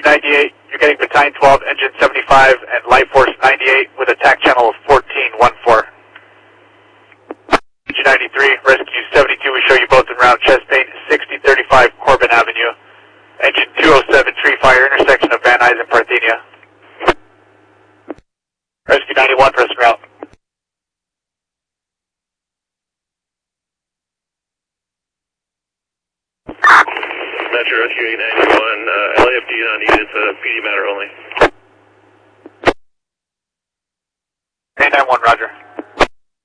Rescue 98, you're getting Battalion 12, Engine 75, and Life Force 98 with attack channel of 1414. Engine 93, Rescue 72, we show you both in round chest pain, 6035 Corbin Avenue. Engine 207, tree fire, intersection of Van Nuys and Parthenia. Rescue 91, pressing route. Metro Rescue 891, LAFD not needed, it's a PD matter only. 891, roger.